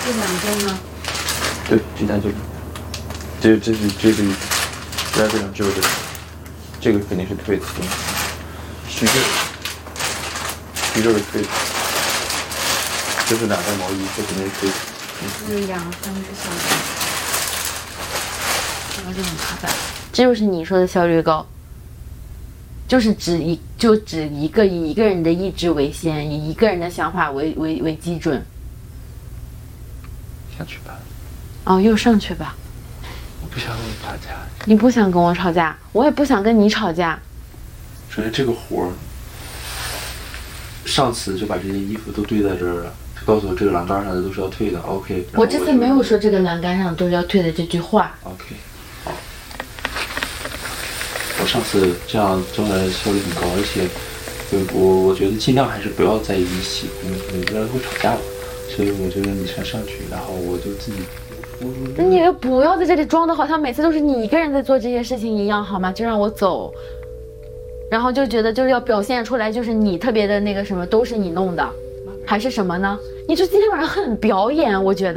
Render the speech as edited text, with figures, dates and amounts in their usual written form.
这2件呢？ 对，鸡蛋就这是第二个呢，就是这个肯定是退的，徐这是退的，这是2袋毛衣，这肯定是退的。 是养3只小狗，然后就很麻烦。 这就是你说的效率高，就是只以一个人的意志为先，以一个人的想法为基准。 下去吧。 哦，又上去吧。 我不想跟你吵架。 你不想跟我吵架，我也不想跟你吵架。 首先这个活儿，上次就把这些衣服都堆在这儿了，就告诉我这个栏杆上的都是要退的。OK。 我这次没有说这个栏杆上都是要退的这句话。 OK。好。我上次这样做的效率很高，而且我觉得尽量还是不要在一起，你不然会吵架嘛。所以我觉得你先上去，然后我就自己。 你不要在这里装的好像每次都是你一个人在做这些事情一样，好吗？就让我走，然后就觉得就是要表现出来，就是你特别的那个什么，都是你弄的，还是什么呢？你就今天晚上很表演，我觉得。